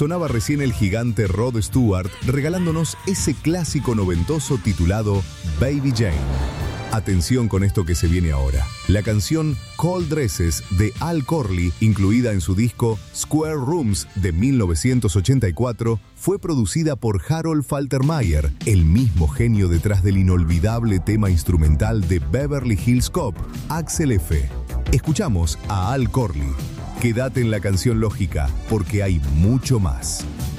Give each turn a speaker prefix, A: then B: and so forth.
A: sonaba recién el gigante Rod Stewart regalándonos ese clásico noventoso titulado Baby Jane. Atención con esto que se viene ahora. La canción Cold Dresses de Al Corley, incluida en su disco Square Rooms de 1984, fue producida por Harold Faltermeyer, el mismo genio detrás del inolvidable tema instrumental de Beverly Hills Cop, Axel F. Escuchamos a Al Corley. Quédate en la canción lógica, porque hay mucho más.